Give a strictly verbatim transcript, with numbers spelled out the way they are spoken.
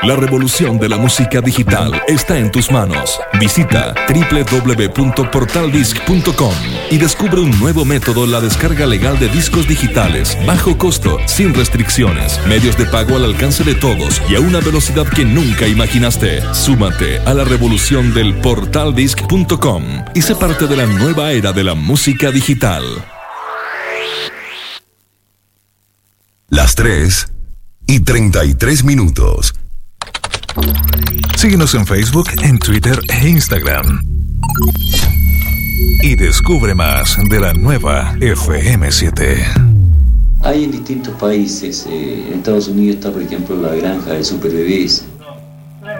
La revolución de la música digital está en tus manos. Visita doble u doble u doble u punto portal disc punto com y descubre un nuevo método, la descarga legal de discos digitales, bajo costo, sin restricciones, medios de pago al alcance de todos y a una velocidad que nunca imaginaste. Súmate a la revolución del portal disc punto com y sé parte de la nueva era de la música digital. Las tres y treinta y tres minutos. Síguenos en Facebook, en Twitter e Instagram. Y descubre más de la nueva F M siete. Hay en distintos países, eh, en Estados Unidos está por ejemplo la granja de superbebés,